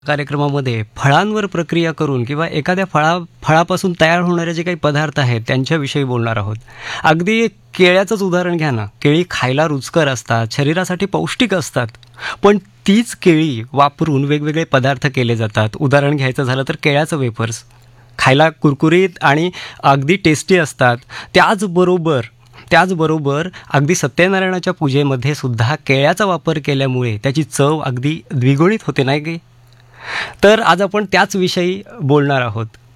कार्यक्रमामध्ये फळांवर प्रक्रिया करून किंवा एखाद्या फळापासून तयार होणारे जे काही पदार्थ आहेत त्यांच्याविषयी बोलणार आहोत. अगदी केळ्याचंच उदाहरण घ्या ना. केळी खायला रुचकर असतात, शरीरासाठी पौष्टिक असतात, पण तीच केळी वापरून वेगवेगळे पदार्थ केले जातात. उदाहरण घ्यायचं झालं तर केळ्याचं वेफर्स खायला कुरकुरीत आणि अगदी टेस्टी असतात. त्याचबरोबर अगदी सत्यनारायणाच्या पूजेमध्ये सुद्धा केळ्याचा वापर केल्यामुळे त्याची चव अगदी द्विगुणित होते, नाही की? तर आज आपण त्याच विषयी बोलणार आहोत.